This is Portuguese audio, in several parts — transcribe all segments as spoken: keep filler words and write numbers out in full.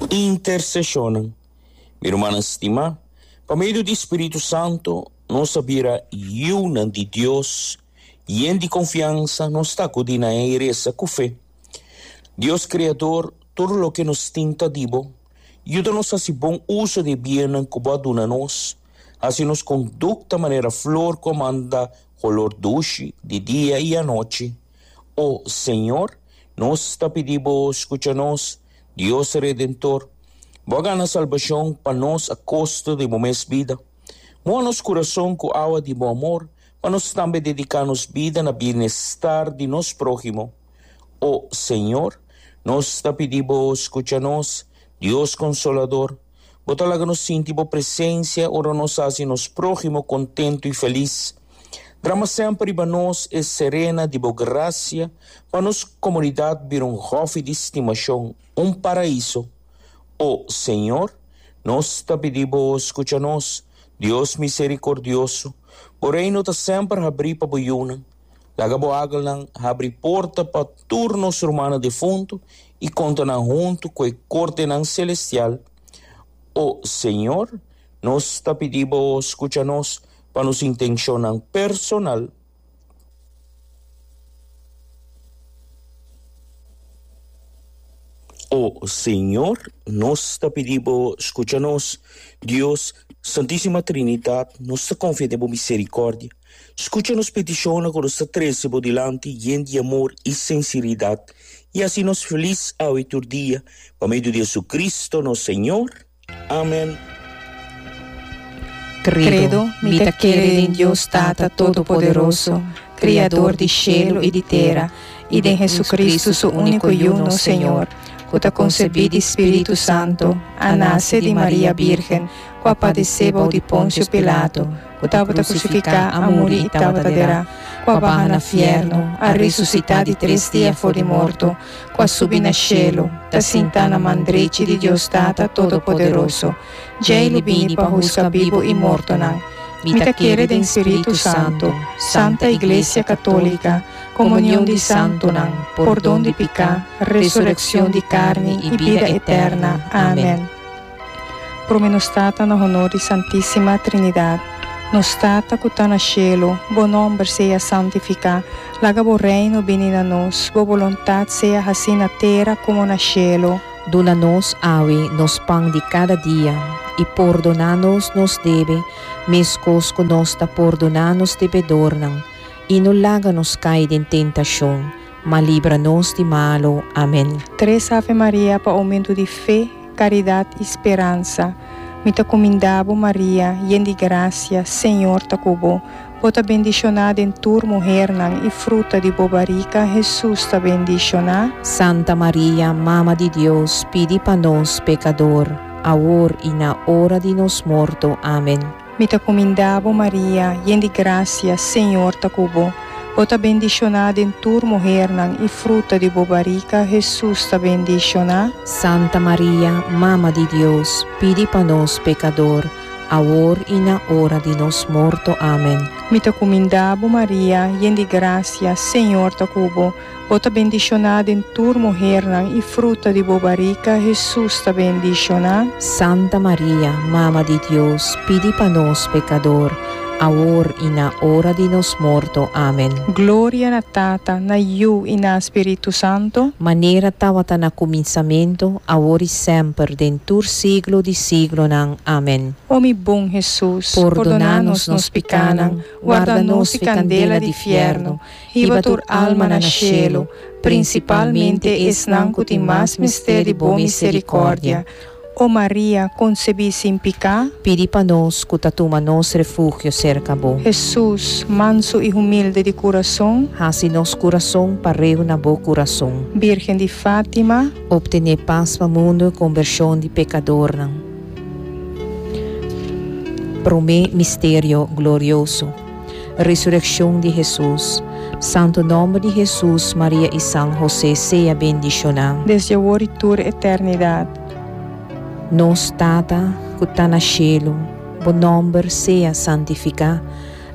intercessionam. Minha irmã estima, por meio do Espírito Santo, nós sabira una de Deus e em de confiança nós está acudando a igreja com fé. Deus Criador, tudo o que nos tinta dibo, ajuda-nos a se bom uso de bem que baduna nós, assim nos conducta maneira flor comanda color doce de dia e a noite. Oh Senhor, nós está pedindo, escucha-nos, Deus Redentor, boga na salvação para nós a custo de momentos vida. Moa nos coração com água de bom amor, para nós também dedicar-nos vida na bem-estar de nosso próximo. Oh Senhor, nós está pedindo, escucha-nos, Deus Consolador, botalaga nos sentimos presença, ora nos hace nos próximo contento e feliz. Drama sempre para nós é serena de boa graça, para nossa comunidade vir um hofe de estimação, um paraíso. Oh Senhor, nós está pedindo, escucha-nos, Deus misericordioso, o reino está sempre a abrir para boiuna. Laga boagal nang abrir porta para turnos humanos de fundo e conta na junto com a corte nang celestial. Oh Senhor, nós está pedindo, escucha-nos, para nos intencionar personal. Oh Senhor, nós está pedindo, escucha-nos, Deus, Santíssima Trinidade, nossa confiança e misericórdia, escucha-nos petição com nossa treze delante, llena de amor e sinceridade, e assim nos feliz ao outro dia, por meio de Jesus Cristo, nosso Senhor. Amém. Credo, mita crede em Deus Tata Todo-Poderoso, Criador de cielo e de terra, e de Jesus Cristo, su único e uno Senhor, que concebido Espírito Santo, a nasce de Maria Virgem, que padeceu de Pôncio Pilato, que estava crucificado, a morrer e estava derá, que barra na fierno, a ressuscitar de três dias fora morto, que subi na cielo, da senta na mandrete de Deus Tata Todo-Poderoso, já ele vini para buscar vivo e morto não. Mita crede em Espírito Santo, Santa Igreja Católica, comunhão de santo não, perdão de pecado, ressurreição de carne e vida eterna. Amém. Pro menos tata no honor de Santíssima Trinidade, nos tata que está no cielo, bo nome seja santificado, laga bo reino vini na nós, bo vontade seja assim na terra como na cielo. Dona-nos, awe, nos pão de cada dia, e perdonar-nos nos deve, mescos que nós ta perdonar-nos devedor não, e não laga-nos cair em tentação, mas livra-nos de malo. Amém. Três Ave Maria para aumento de fé, caridade e esperança. Me te comendavo Maria, llena de graça, Senhor te cubo. Bota bendicionada em tur mulher não, e fruta de bobarica, Jesus te bendicionar. Santa Maria, Mama de Deus, pedi para nós, pecador, agora e na hora de nos morto. Amém. Me te comendavo Maria, llena de graça, Senhor te cubo. Bota bendicionada em tur mulher não, e fruta de bobarica, Jesus te bendicionar. Santa Maria, Mama de Deus, pedi para nós, pecador, agora e na hora de nos morto. Amém. Me te comendavo Maria, llena de graça, Senhor te cubo. Bota bendicionada em tur mulher não, e fruta de bobarica, Jesus te bendicionar. Santa Maria, Mama de Deus, pedi para nós, pecador, agora e na hora de nos morto. Amém. Glória na Tata, na Iu e na Espírito Santo. Maneira tawata na começamento, agora e sempre, dentur siglo de siglo nang. Amém. Ó mi bom Jesus, perdonar-nos nos pecados, guarda-nos de candela de fierno, iba tur alma na cielo, principalmente es nanco de mais mistério de boa misericórdia. Ó Maria, concebi sem pecado, pedi para nós que tatuma nos refúgio cerca bo. Jesus, manso e humilde de coração, hasi nos coração pareu na bo coração. Virgem de Fátima, obtener paz para mundo e conversão de pecador. Promê mistério glorioso, ressurreição de Jesus. Santo nome de Jesus, Maria e São José seja bendicionado. Desde agora e toda eternidade. Nos Tata, que está na cielo, o nome seja santificado,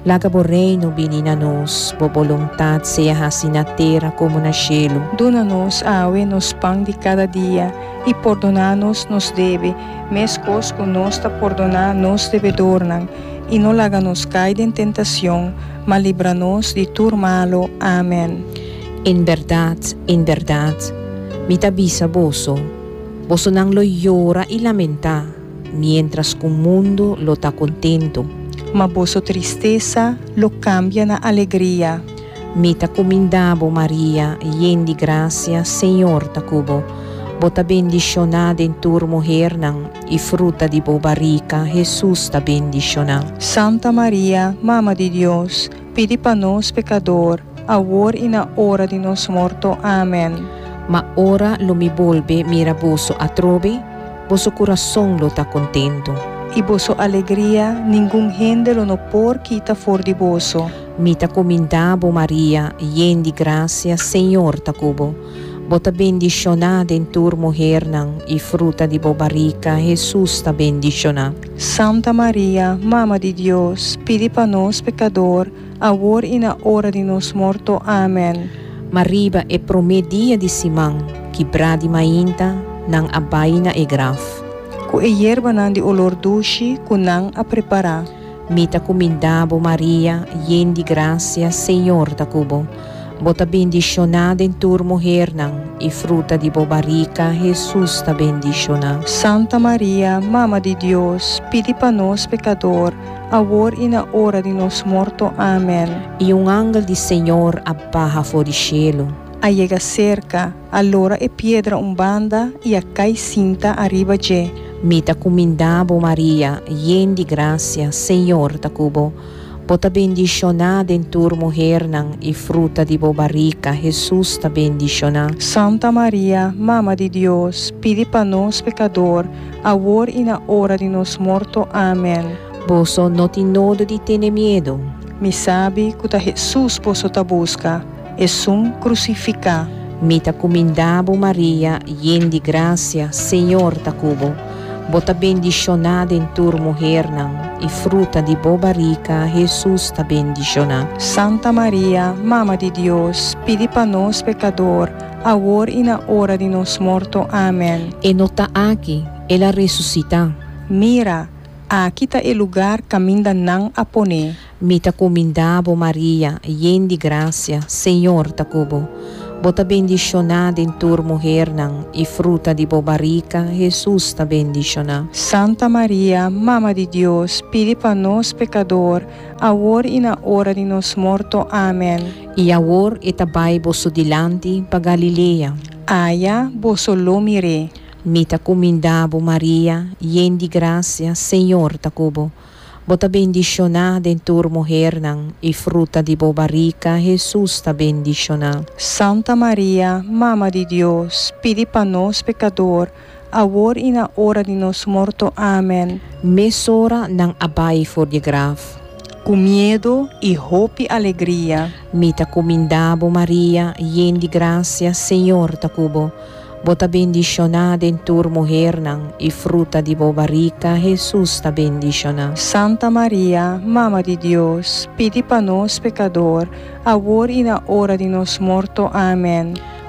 Laga bo reino binina nos, bo voluntad seja assim na terra como na cielo. Dona-nos, awe, nos pão de cada dia, e perdona-nos nos deve, mescos com nós ta perdonar nos devedornan, e não laga-nos cair em tentação, mas livra-nos de tudo malo. Amém. En verdade, en verdade, mi tabisa boso, boso nang lo llora y lamenta, mientras que o mundo lo está contento. Mas vossa tristeza lo cambia na alegria. Mi ta comindabo Maria, yen di gracia, Senhor ta cubo, bota bendicionada em tur mujer nang, e fruta di bo barrica, Jesus ta bendiciona. Santa Maria, Mama de Deus, pedi para nós pecador, agora e na hora de nos morto. Amém. Ma ora lo mi volve mira boso a trove, boso coração lo ta contento. E vossa alegria, ninguém gente lo no por quita for de vosso. Mi ta comindabo Maria, yen di gracia, Senhor ta cubo, bota bendicionada em tur mujer nang, e fruta di bo barrica, Jesus ta bendiciona. Santa Maria, Mama de Deus, pedi para nós pecador, agora e na hora de nos morto. Amém. Mariba e promedia di simang, que bradi mainta, nang abaina e graf. Ku e yerba nan di olor dushi, ku nang a preparar. Mita comindabo Maria, yen di gracia, Senhor ta cubo, bota bendicionada em tur mujer nang, e fruta di bo barrica, Jesus ta bendiciona. Santa Maria, Mama de Deus, pedi para nós pecador, agora e na hora de nos morto. Amém. E um ángel di Senhor abaja fora cielo. A llega cerca, allora e piedra umbanda e a cai cinta arriba je. Mita comindabo Maria, yen di gracia, Senhor ta cubo, bota bendicionada em tur mujer nang, e fruta di bo barrica, Jesus ta bendiciona. Santa Maria, Mama de Deus, pedi para nós pecador, agora e na hora de nos morto. Amém. Boso no ti nodo di tene miedo. Me sabe que ta Jesus posso ta busca, e sum crucificar. Mita comindabo Maria, yen di gracia, Senhor ta cubo, bota bendicionada em tur mujer nang, e fruta di bo barrica, Jesus ta bendiciona. Santa Maria, Mama de Deus, pedi para nós pecador, agora e na hora de nos morto. Amém. E nota aqui, ela ressuscita. Mira, aqui está o lugar caminda nang apone. Mita comindabo Maria, yen di gracia, Senhor ta cubo, bota bendicionada em tur mujer nang, e fruta di bo barrica, Jesus ta bendiciona. Santa Maria, Mama de Deus, pedi para nós pecador, agora e na hora de nos morto. Amém. E agora etabai boso dilante pa Galilea. Aya, boso lo mire. Mita comindabo Maria, yen di gracia, Senhor ta cubo, bota bendicionada em tur mujer nang, e fruta di bo barrica, Jesus ta bendiciona. Santa Maria, Mama de Deus, pedi para nós pecador, agora e na hora de nos morto. Amém. Mesora nang abai for de graf. Com medo e hope alegria. Mita comindabo Maria, yen di gracia, Senhor ta cubo, bota bendicionada em tur mujer nang, e fruta di bo barrica, Jesus ta bendiciona. Santa Maria, Mama de Deus, pedi para nós pecador, agora e na hora de nos morto. Amém.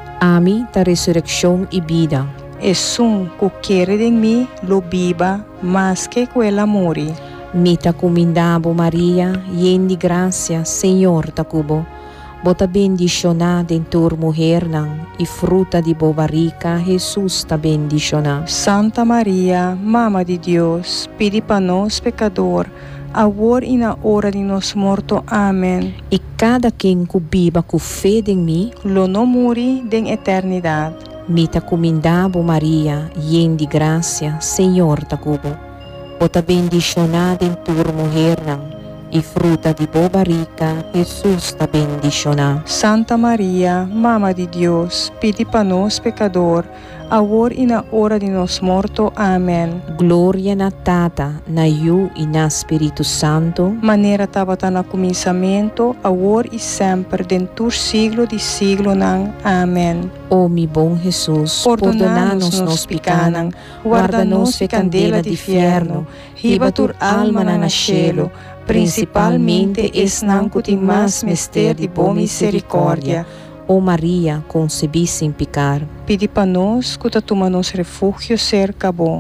Ami ta resurrección e vida. E sum cu quere de mim lo biba, mas que quella mori. Mita comindabo Maria, yen di gracia, Senhor ta cubo, bota bendicionada em tur mujer nang, e fruta di bo barrica, Jesus ta bendiciona. Santa Maria, Mama de Deus, pedi para nós pecador, agora e na hora de nos morto. Amém. E cada quem cubiba cu fé em mim, lo não muri den eternidade. Mita comindabo Maria, yen di gracia, Senhor ta cubo, bota bendicionada em tur mujer nang, e fruta di bo barrica, Jesus ta bendiciona. Santa Maria, Mama de Deus, pedi para nós pecador, agora e na hora de nos morto. Amém. Glória na Tata, na Iu e na Espírito Santo, maneira estava no começamento, agora e sempre, dentro do siglo de siglo. Nang. Amém. Ó mi bom Jesus, perdona-nos nos pecados, guarda-nos de candela de inferno, riba tur alma na cielo, principalmente esnancuti mas mister de boa misericórdia. Ó Maria, concebi sem pecar. Pedi para nós, que toma-nos refúgio cerca bom.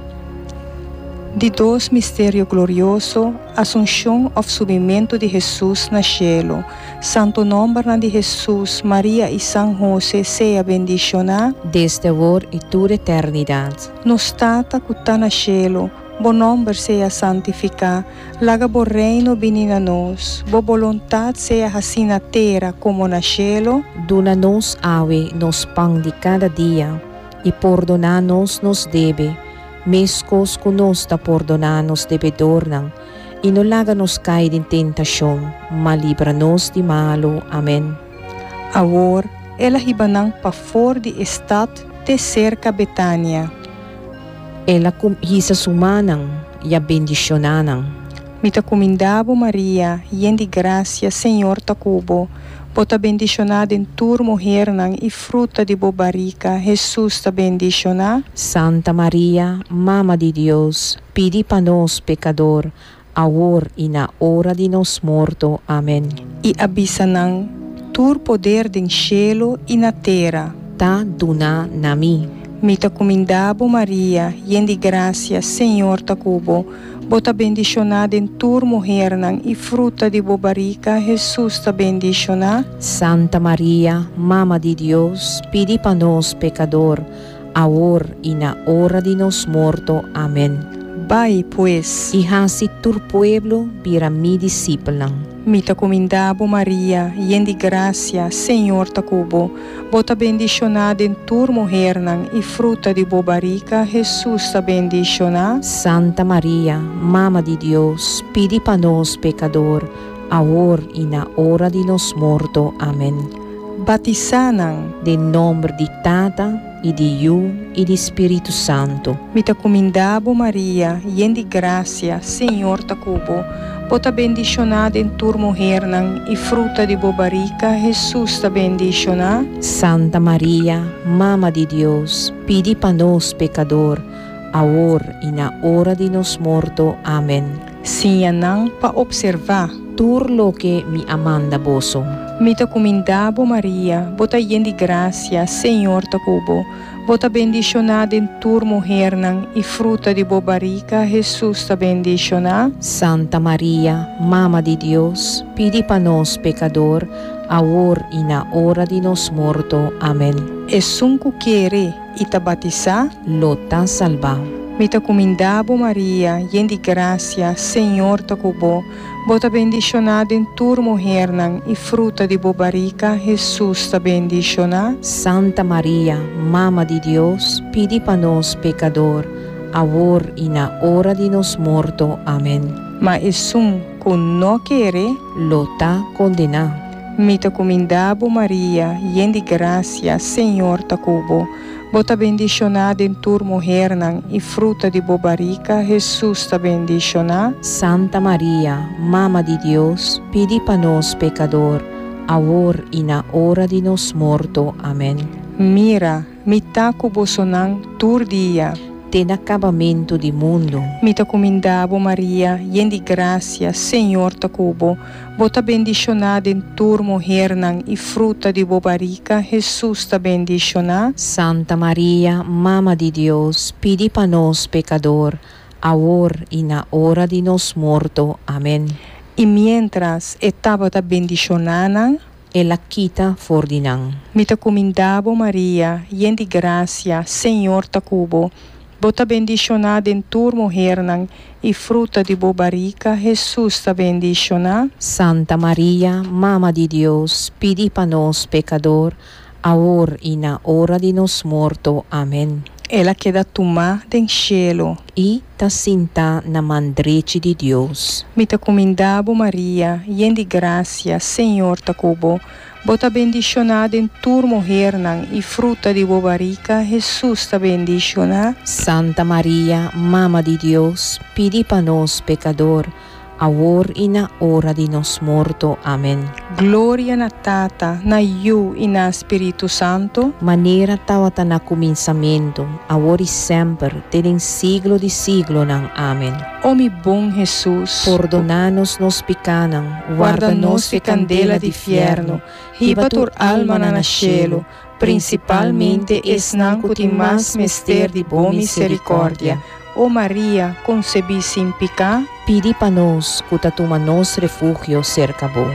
De dois mistério glorioso, Assunção ou subimento de Jesus na cielo. Santo nome de Jesus, Maria e São José seja bendicionado. Desde agora e toda eternidade. Nos tata que está na cielo, bom nome seja santificado. Laga bo reino venha a nós. Bo vontade seja assim na terra como na cielo. Dona-nos ave nos pão de cada dia, e perdona-nos nos debe, mescos conosco perdonar-nos devedor, e não laga-nos cair em tentação, mas livra-nos de malo. Amém. Agora, ela ribanang pa fora de estado de cerca Betânia. Ela com hisa sumanang, e a bendicionanang. Mita comendabo Maria, yen de graça, Senhor tacubo. Bota bendicionada em tur mulher nang e fruta de bobarica, Jesus ta bendicionada. Santa Maria, Mama de Deus, pedi para nós pecador, agora e na hora de nos morto. Amém. E abisa nang tur poder den cielo e na terra. Ta duna na mi. Mita comendabo Maria, yen de graça, Senhor tacubo. Bota bendicionada em tur mulher nang e fruta de bobarica, Jesus ta bendicionada. Santa Maria, Mama de Deus, pedi para nós pecador, agora e na hora de nos morto. Amém. Vai, pues. E hasi tur pueblo para mi discípula. Mita comendabo Maria, yen de graça, Senhor tacubo. Bota bendicionada em tur mulher nang e fruta de bobarica, Jesus ta bendicionada. Santa Maria, Mama de Deus, pedi para nós pecador, agora e na hora de nos morto. Amém. Batisanang. De nome de Tata, e de Iu, e de Espírito Santo. Mita comendabo Maria, yen de graça, Senhor tacubo. Bota bendicionada em tur mulher nang e fruta de bobarica, Jesus ta bendicionada. Santa Maria, Mama de Deus, pedi para nós pecador, agora e na hora de nos morto. Amém. Sinha nang pa observar. Tur lo que me amanda boso. Mita comendabo Maria, bota yen de graça, Senhor tacubo. Bota bendicionada em tur mulher nang e fruta de bobarica, Jesus ta bendicionada. Santa Maria, Mama de Deus, pedi para nós pecador, agora e na hora de nos morto. Amém. E sunco quere e ta batizar. Lota salva. Mita comendabo Maria, yen de graça, Senhor tacubo. Bota bendicionada em tur mulher nang e fruta de bobarica, Jesus ta bendicionada. Santa Maria, Mama de Deus, pedi para nós pecador, agora e na hora de nos morto. Amém. Mas esum com não querer, lota condena. Mita comendabo Maria, yen de graça, Senhor tacubo. Bota bendicionada em tur mulher nang e fruta de bobarica, Jesus ta bendicionada. Santa Maria, Mama de Deus, pedi para nós pecador, agora e na hora de nos morto. Amém. Mira, mita cubo sonang tur dia. Ten acabamento de mundo. Mita comendabo Maria, yen de graça, Senhor tacubo. Bota bendicionada em tur mulher nang e fruta de bobarica, Jesus ta bendicionada. Santa Maria, Mama de Deus, pedi para nós pecador, agora e na hora de nos morto. Amém. E mientras estava ta bendicionada, ela quita fordinang. Mita comendabo Maria, yen de graça, Senhor tacubo. Bota bendicionada em tur mulher nang e fruta de bobarica, Jesus ta bendicionada. Santa Maria, Mama de Deus, pedi para nós pecador, agora e na hora de nos morto. Amém. Ela queda tomar den cielo. E ta sinta na mandrete de Deus. Mita comendabo Maria, yen de graça, Senhor tacubo. Bota bendicionada em tur mulher nang e fruta de bobarica, Jesus ta bendicionada. Santa Maria, Mama de Deus, pedi para nós pecador, agora e na hora de nos morto. Amém. Glória na Tata, na Iu e na Espírito Santo, Maneira tawata na começamento, agora e sempre, ter em siglo de siglo nang. Amém. ó mi bom Jesus, Perdonanos nos picanam, guarda-nos de candela de fierno, riba tur alma na cielo, principalmente esnan cuti mas mester de boa misericórdia. Ó Maria, concebi sem pecar, pedi para nós, cutatuma nos refúgio cerca bo.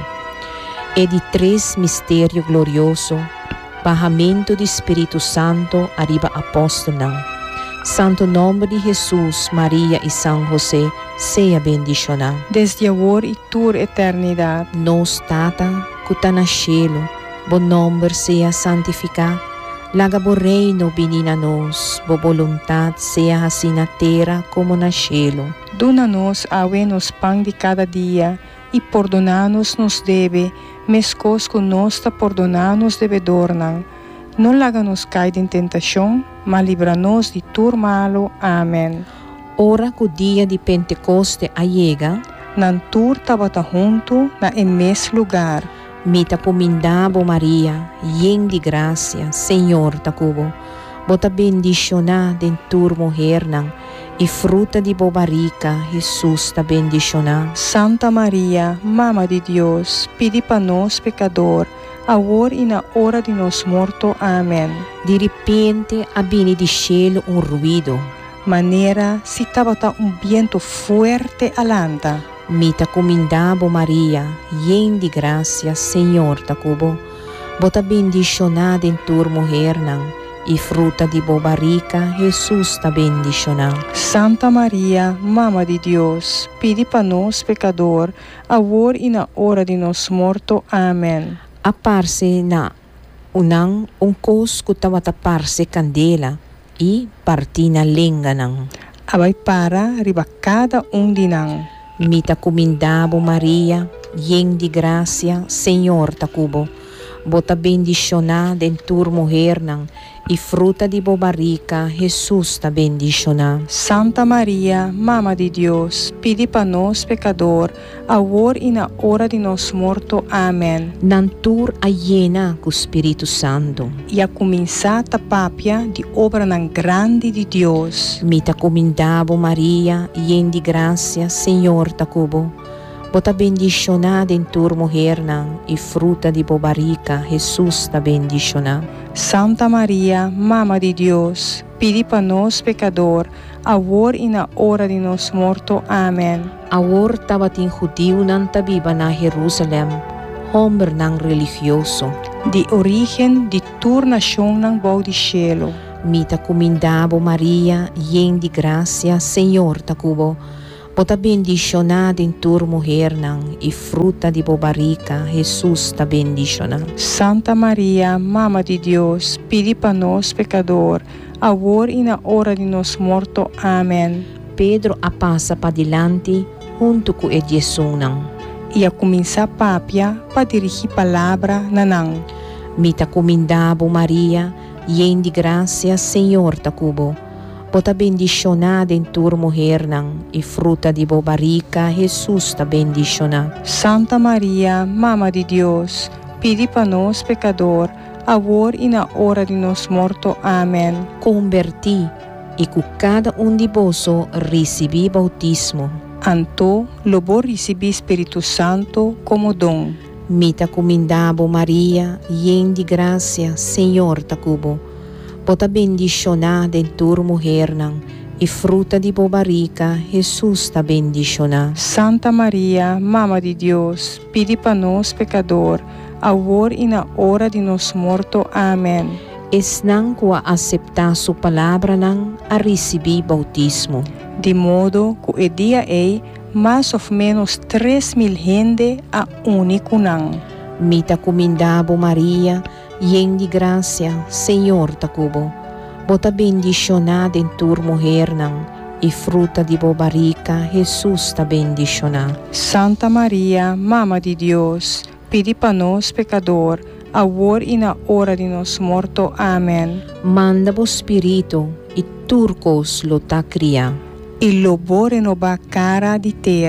E de três mistério glorioso, barramento do Espírito Santo, arriba apóstolo. Santo nome de Jesus, Maria e São José, seja bendicionado. desde agora e tur eternidade. Nos tata, cuta na cielo, bom nome seja santificado. Laga bo reino binina nos, bo voluntad seja assim na terra como na cielo. Dona-nos awe nos pão de cada dia, e perdona-nos nos deve, mescos que nós ta perdona-nos devedornan. Não laga-nos cair em tentação, mas livra-nos de tur malo. Amém. Ora que o dia de Pentecoste allega, Nan tur tabata junto na emes lugar. mita comindabo Maria, yen de graça, Senhor tacubo, bota bendicionada em tur mulher nang, e fruta de bobarica, Jesus ta bendicionada. Santa Maria, Mama de Deus, pedi para nós pecador, agora e na hora de nos morto. Amém. De repente, abini de cielo um ruído, Maneira se tabata um viento fuerte alanta. mita comindabo Maria, yen de graça, Senhor tacubo, bota bendicionada em tur mulher nang, e fruta de bobarica, Jesus ta bendicionada. Santa Maria, Mama de Deus, pedi para nós pecador, agora e na hora de nos morto. Amém. Aparse na unang ungkos kutawata parse candela e partina lenga nang. Abay para riba cada um de nang. Mita comindabo Maria, yen de gracia, Senhor tacubo, bota bendicionada em tur mulher nang, e fruta de bobarica, Jesus ta bendicionada. Santa Maria, Mama de Deus, pedi para nós pecador, agora e na hora de nos morto. Amém. Nantur ayena com o Espírito Santo. E a começar a papia de obra nan grande de Deus. Mita comindabo Maria, yen de gracia, Senhor tacubo, bota bendicionada em tur mulher nang, e fruta de bobarica, Jesus ta bendicionada. Santa Maria, Mama de Deus, pedi para nós pecador, agora e na hora de nos morto. Amém. Agora tabating judio nang tabiba na Jerusalem, homer nang religioso. De origem de tur nação nan bau de cielo. Mita comindabo Maria, yen de gracia, Senhor tacubo, bota bendicionada em tur mulher nang, e fruta de bobarica, Jesus ta bendicionada. Santa Maria, Mama de Deus, pedi para nós pecador, agora e na hora de nos morto. Amém. Pedro a passa pa dilante, junto com o Jesus nang. E a começar papia para dirigir palavra nanang. Mita comindabo Maria, yen de gracia, Senhor tacubo, bota bendicionada em tur mulher nang, e fruta de bobarica, Jesus ta bendicionada. Santa Maria, Mama de Deus, pedi para nós pecador, agora e na hora de nos morto. Amém. Converti, e com cada um de vosso recebi bautismo. Anto, lobo recebi Espírito Santo como dom. Mita comindabo Maria, yen de gracia, Senhor tacubo, bota bendicionada em tur mulher nang, e fruta de bobarica, Jesus ta bendicionada. Santa Maria, Mama de Deus, pedi para nós pecador, agora e na hora de nos morto. Amém. Es nang kua aceitar sua palavra nang a receber bautismo. De modo que o dia é mais ou menos três mil gente a único nang. Mita comindabo Maria, yen de gracia, Senhor tacubo, bota bendicionada em tur mulher nang, e fruta de bobarica, Jesus ta bendicionada. Santa Maria, Mama de Deus, pedi para nós pecador, agora e na hora de nos morto. Amém. Manda bo Espírito, e turcos lo ta cria. E lobo renova cara de terra.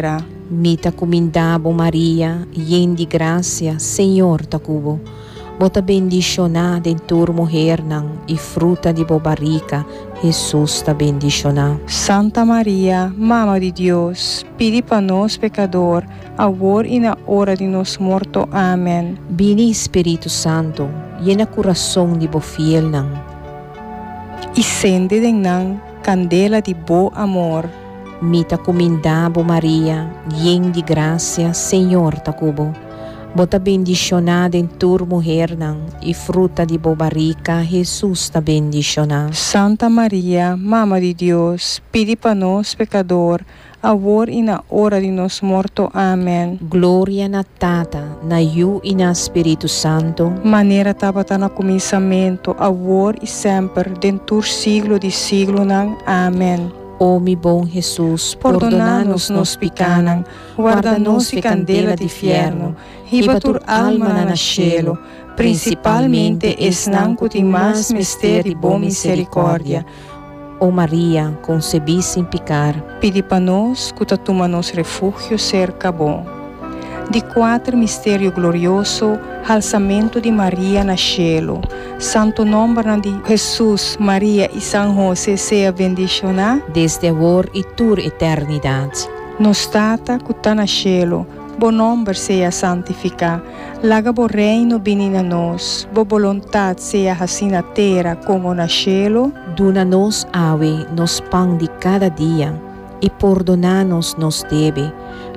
Mita comindabo Maria, yen di gracia, Senhor ta cubo. Bota bendicionada em tua mulher nang, e fruta de bobarica, Jesus ta bendicionada. Santa Maria, Mama de Deus, pedi para nós pecador, agora e na hora de nos morto. Amém. Bini Espírito Santo, llena coração de bo fiel nang. E sende de nang candela de bo amor. Mita comindabo Maria, yen di gracia, Senhor ta cubo. Bota bendicionada em tua mulher nang, e fruta de bobarica, Jesus ta bendicionada. Santa Maria, Mama de Deus, pedi para nós pecador, agora e na hora de nos morto. Amém. Glória na Tata, na Iu e na Espírito Santo. Maneira tabata na começamento, agora e sempre, dentro do siglo de siglo nang. Amém. Ó mi bom Jesus, Perdona-nos nos picanam, guarda-nos de candela de fierno, riba tur alma na nascelo, principalmente esnanco de mais mistério de boa misericórdia. Ó Maria, concebi sem picar. Pedi para nós, que toma nos refúgio cerca bom. De quatro mistério glorioso, alçamento de Maria na cielo. Santo nome de Jesus, Maria e São José seja bendicionado. Desde agora e tur eternidade. Nos tata que está na cielo, bom nome seja santificado. Laga bo reino bini na nós, bo vontade seja assim na terra como na cielo. Duna-nos ave, nos pão de cada dia, e perdona-nos nos deve,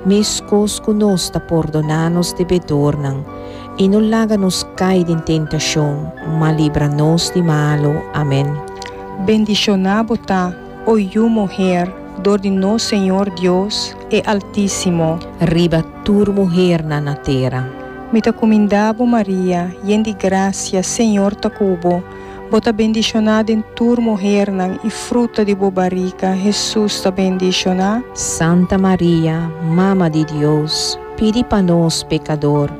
mescos conosco perdona-nos devedor nang, e não laga-nos cair em tentação, mas livra-nos de malo. Amém. Bendicionado tá, o you mulher, dor de nosso Senhor Deus é altíssimo. Riba tur mulher na na terra. Mita comindabo Maria, yen de gracia, Senhor ta cubo. Bota bendicionada em tua mulher nang, e fruta de bobarica, Jesus ta bendicionada. Santa Maria, Mama de Deus, pedi para nós pecador,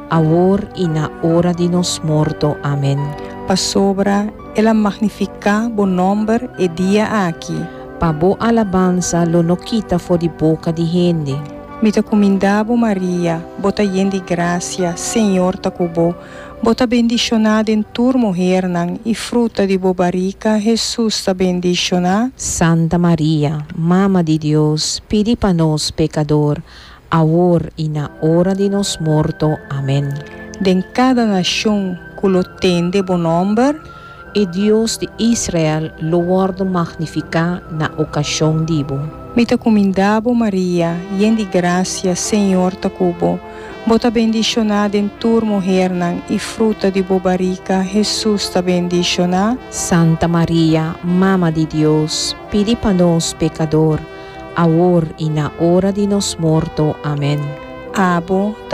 agora e na hora de nos morto. Amém. Pa sobra, ela magnifica bo nombre e dia aqui. Pa bo alabanza lo no quita fo de boca de gente. Mita comindabo Maria, bota yen de gracia, Senhor ta cubo. Bota bendicionada em tua mulher nang, e fruta de bobarica, Jesus ta bendicionada. Santa Maria, Mama de Deus, pedi para nós pecador, agora e na hora de nos morto. Amém. De cada nação que lo tende bom nombre, e Deus de Israel lo guardo magnificar na ocasião dibo. Mita comindabo Maria, yen de gracia, Senhor ta cubo. Bota bendicionada em tua mulher nang, e fruta de bobarica, Jesus ta bendicionada. Santa Maria, Mama de Deus, pedi para nós pecador, agora e na hora de nos morto. Amém. Abo ta